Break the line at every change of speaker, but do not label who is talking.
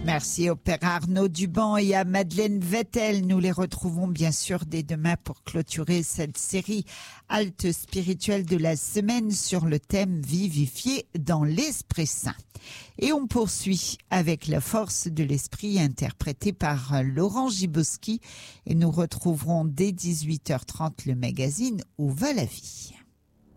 Merci au père Arnaud Duban et à Madeleine Vettel. Nous les retrouvons bien sûr dès demain pour clôturer cette série halte spirituelle de la semaine sur le thème vivifié dans l'Esprit Saint. Et on poursuit avec la force de l'esprit interprétée par Laurent Giboski et nous retrouverons dès 18h30 le magazine Où va la vie.